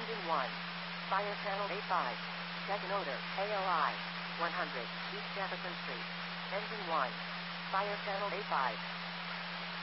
Engine 1. Fire Channel A5. Second Odor, AOI. 100, East Jefferson Street. Engine 1. Fire Channel A5.